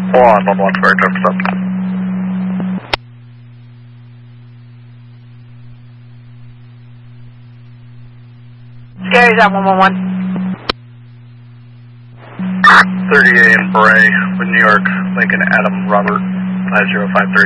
Hold on, 1-1, square, turns up. Scary's at 111. 38 in Bray with New York, Lincoln Adam Robert 5053.